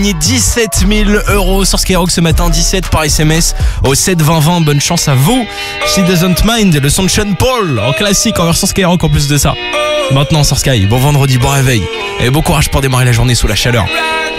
17 000 € sur Skyrock ce matin, 17 par SMS au 7 20 20. Bonne chance à vous. She Doesn't Mind, le son de Sean Paul en classique en version Skyrock en plus de ça. Maintenant sur Sky, bon vendredi, bon réveil et bon courage pour démarrer la journée sous la chaleur.